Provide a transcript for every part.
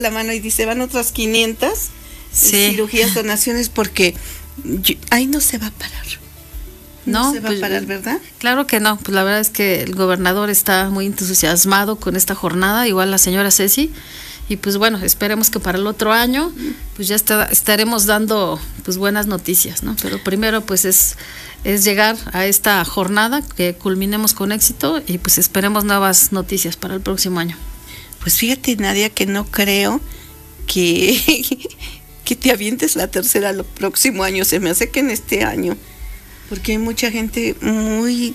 la mano y dice, van otras 500 cirugías, donaciones, porque ahí no se va a parar. No se va a parar, ¿verdad? Claro que no, pues la verdad es que el gobernador está muy entusiasmado con esta jornada, igual la señora Ceci, y pues bueno, esperemos que para el otro año pues ya estaremos dando pues buenas noticias, ¿no? Pero primero pues es llegar a esta jornada, que culminemos con éxito y pues esperemos nuevas noticias para el próximo año. Pues fíjate, Nadia, que no creo que te avientes la tercera el próximo año. Se me hace que en este año, porque hay mucha gente muy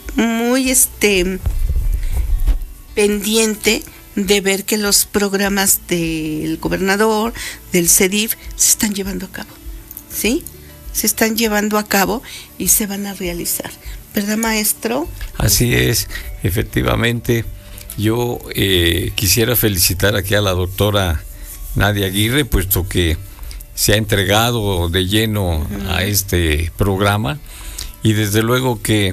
pendiente de ver que los programas del gobernador, del CEDIF, se están llevando a cabo, ¿sí? Se están llevando a cabo y se van a realizar, ¿verdad, maestro? Así es, efectivamente. Yo quisiera felicitar aquí a la doctora Nadia Aguirre, puesto que se ha entregado de lleno a este programa, y desde luego que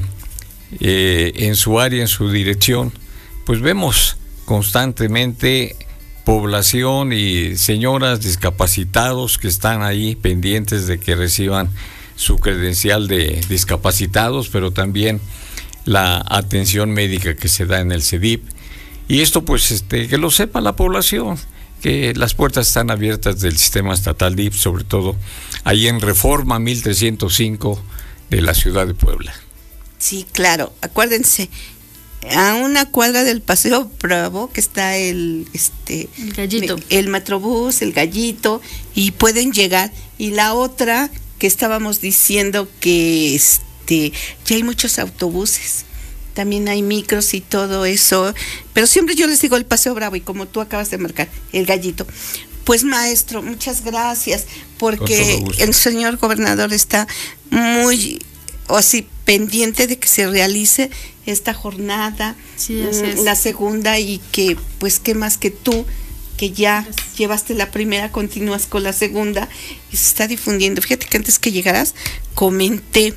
en su área, en su dirección, pues vemos constantemente población y señoras discapacitados que están ahí pendientes de que reciban su credencial de discapacitados, pero también la atención médica que se da en el CEDIF. Y esto pues que lo sepa la población, que las puertas están abiertas del sistema estatal DIF, sobre todo ahí en Reforma 1305 de la ciudad de Puebla. Sí, claro, acuérdense, a una cuadra del Paseo Bravo que está el Gallito, el Metrobús, el Gallito, y pueden llegar. Y la otra que estábamos diciendo que ya hay muchos autobuses, también hay micros y todo eso, pero siempre yo les digo el Paseo Bravo, y como tú acabas de marcar, el Gallito. Pues maestro, muchas gracias, porque el señor gobernador está muy así pendiente de que se realice esta jornada, la segunda, y que pues qué más que tú, que ya llevaste la primera, continúas con la segunda y se está difundiendo. Fíjate que antes que llegaras comenté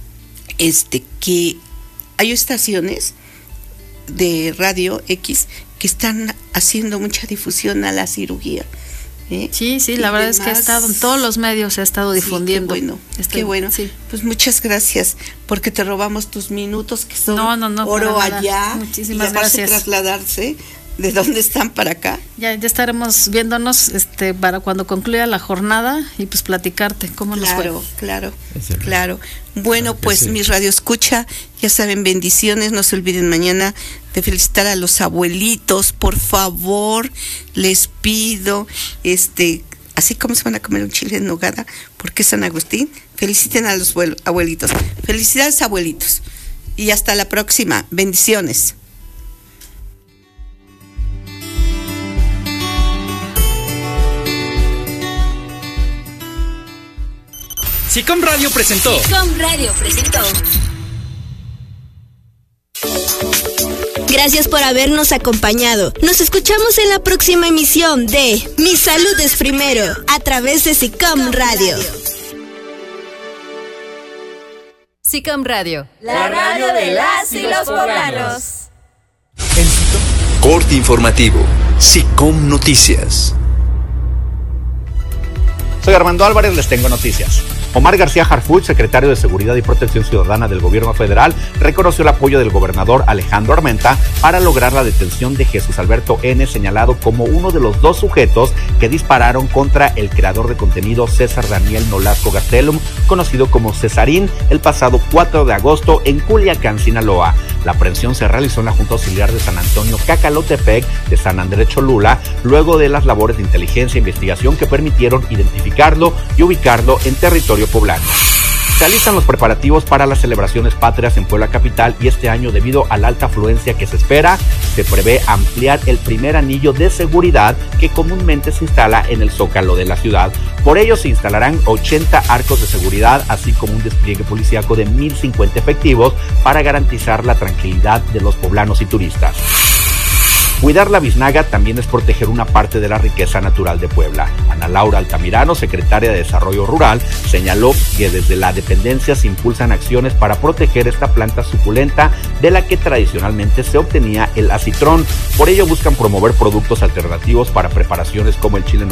que hay estaciones de Radio X que están haciendo mucha difusión a la cirugía. Sí, la verdad es que ha estado en todos los medios, se ha estado difundiendo. Qué bueno. Sí. Pues muchas gracias, porque te robamos tus minutos, que son oro allá. Muchísimas gracias. Trasladarse de dónde están para acá. Ya estaremos viéndonos para cuando concluya la jornada y pues platicarte cómo nos fue. Claro. Bueno, pues mi radio escucha, ya saben, bendiciones. No se olviden mañana de felicitar a los abuelitos, por favor, les pido, así como se van a comer un chile en nogada, porque es San Agustín, feliciten a los abuelitos. Felicidades, abuelitos. Y hasta la próxima. Bendiciones. SICOM Radio presentó. Gracias por habernos acompañado. Nos escuchamos en la próxima emisión de Mi Salud es Primero, a través de SICOM Radio. SICOM Radio, la radio de las y los poblanos. Corte informativo. SICOM Noticias. Soy Armando Álvarez, les tengo noticias. Omar García Harfuch, secretario de Seguridad y Protección Ciudadana del Gobierno Federal, reconoció el apoyo del gobernador Alejandro Armenta para lograr la detención de Jesús Alberto N., señalado como uno de los 2 sujetos que dispararon contra el creador de contenido César Daniel Nolasco Gastelum, conocido como Cesarín, el pasado 4 de agosto en Culiacán, Sinaloa. La aprehensión se realizó en la Junta Auxiliar de San Antonio Cacalotepec de San Andrés Cholula, luego de las labores de inteligencia e investigación que permitieron identificarlo y ubicarlo en territorio poblano. Se alistan los preparativos para las celebraciones patrias en Puebla capital, y este año, debido a la alta afluencia que se espera, se prevé ampliar el primer anillo de seguridad que comúnmente se instala en el Zócalo de la ciudad. Por ello se instalarán 80 arcos de seguridad, así como un despliegue policíaco de 1,050 efectivos para garantizar la tranquilidad de los poblanos y turistas. Cuidar la biznaga también es proteger una parte de la riqueza natural de Puebla. Ana Laura Altamirano, secretaria de Desarrollo Rural, señaló que desde la dependencia se impulsan acciones para proteger esta planta suculenta de la que tradicionalmente se obtenía el acitrón. Por ello buscan promover productos alternativos para preparaciones como el chile